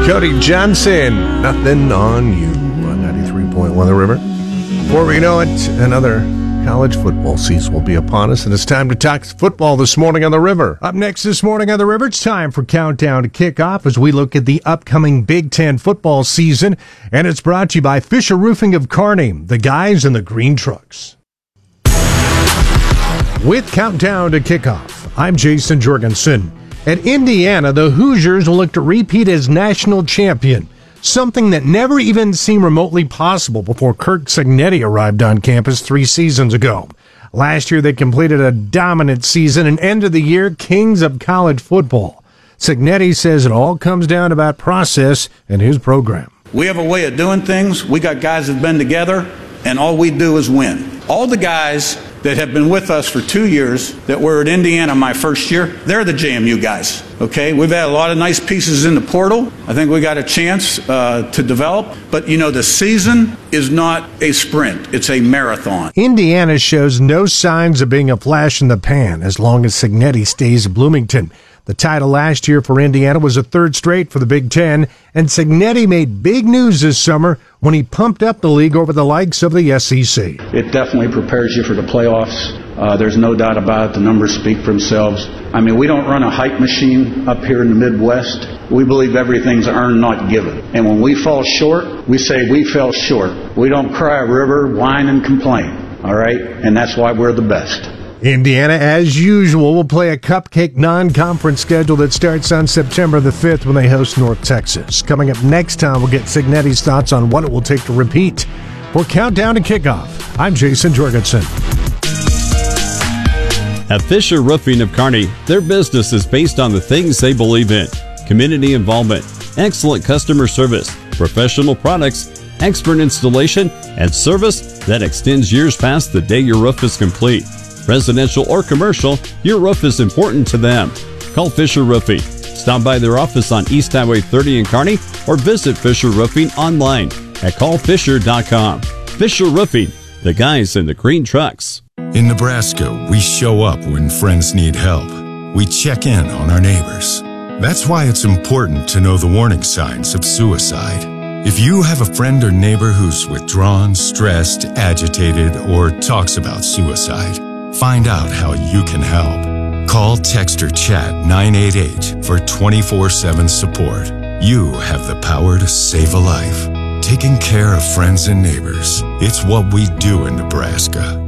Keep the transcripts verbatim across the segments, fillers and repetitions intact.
Cody Johnson, Nothing on You on ninety-three point one The River. Before we know it, another college football season will be upon us, and it's time to talk football this morning on The River. Up next this morning on The River, it's time for Countdown to Kickoff as we look at the upcoming Big Ten football season, and it's brought to you by Fisher Roofing of Kearney, the guys in the green trucks. With Countdown to Kickoff, I'm Jason Jorgensen. At Indiana, the Hoosiers will look to repeat as national champion, something that never even seemed remotely possible before Kirk Cignetti arrived on campus three seasons ago. Last year, they completed a dominant season and ended the year kings of college football. Cignetti says it all comes down to about process and his program. We have a way of doing things. We got guys that have been together, and all we do is win. All the guys that have been with us for two years that were at Indiana my first year, they're the J M U guys, okay? We've had a lot of nice pieces in the portal. I think we got a chance uh, to develop. But, you know, the season is not a sprint. It's a marathon. Indiana shows no signs of being a flash in the pan as long as Cignetti stays at Bloomington. The title last year for Indiana was a third straight for the Big Ten, and Cignetti made big news this summer when he pumped up the league over the likes of the S E C. It definitely prepares you for the playoffs. Uh, there's no doubt about it. The numbers speak for themselves. I mean, we don't run a hype machine up here in the Midwest. We believe everything's earned, not given. And when we fall short, we say we fell short. We don't cry a river, whine, and complain, all right? And that's why we're the best. Indiana, as usual, will play a cupcake non-conference schedule that starts on September the fifth when they host North Texas. Coming up next time, we'll get Cignetti's thoughts on what it will take to repeat. For Countdown to Kickoff, I'm Jason Jorgensen. At Fisher Roofing of Kearney, their business is based on the things they believe in: community involvement, excellent customer service, professional products, expert installation, and service that extends years past the day your roof is complete. Residential or commercial, your roof is important to them. Call Fisher Roofing. Stop by their office on East Highway thirty in Kearney or visit Fisher Roofing online at call fisher dot com. Fisher Roofing, the guys in the green trucks. In Nebraska, we show up when friends need help. We check in on our neighbors. That's why it's important to know the warning signs of suicide. If you have a friend or neighbor who's withdrawn, stressed, agitated, or talks about suicide, find out how you can help. Call, text, or chat nine eight eight for twenty-four seven support. You have the power to save a life. Taking care of friends and neighbors. It's what we do in Nebraska.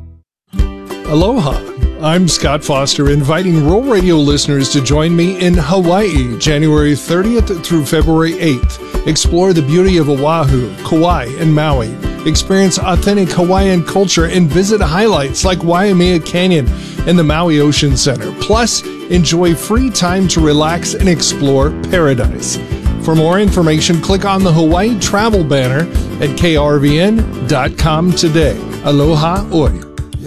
Aloha. I'm Scott Foster, inviting Rural Radio listeners to join me in Hawaii, January thirtieth through February eighth. Explore the beauty of Oahu, Kauai, and Maui. Experience authentic Hawaiian culture and visit highlights like Waimea Canyon and the Maui Ocean Center. Plus, enjoy free time to relax and explore paradise. For more information, click on the Hawaii travel banner at K R V N dot com today. Aloha oi.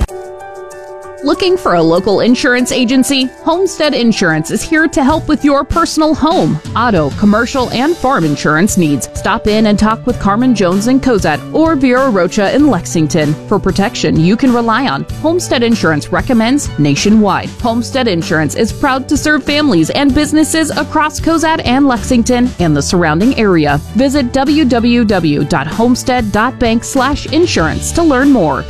Looking for a local insurance agency? Homestead Insurance is here to help with your personal home, auto, commercial, and farm insurance needs. Stop in and talk with Carmen Jones in Cozad or Vera Rocha in Lexington. For protection you can rely on, Homestead Insurance recommends nationwide. Homestead Insurance is proud to serve families and businesses across Cozad and Lexington and the surrounding area. Visit w w w dot homestead dot bank slash insurance to learn more.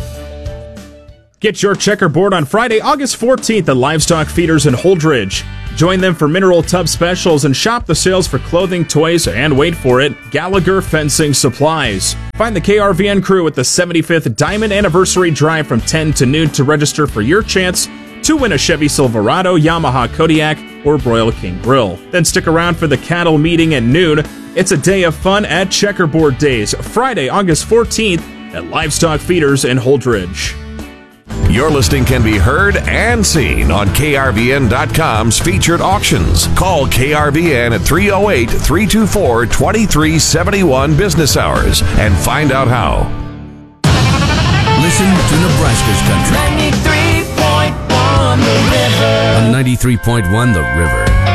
Get your checkerboard on Friday, August fourteenth at Livestock Feeders in Holdridge. Join them for mineral tub specials and shop the sales for clothing, toys, and wait for it, Gallagher Fencing Supplies. Find the K R V N crew at the seventy-fifth Diamond Anniversary Drive from ten to noon to register for your chance to win a Chevy Silverado, Yamaha Kodiak, or Royal King Grill. Then stick around for the cattle meeting at noon. It's a day of fun at Checkerboard Days, Friday, August fourteenth at Livestock Feeders in Holdridge. Your listing can be heard and seen on K R V N dot com's featured auctions. Call K R V N at three oh eight, three two four, two three seven one business hours and find out how. Listen to Nebraska's country. ninety-three point one The River. On ninety-three point one The River.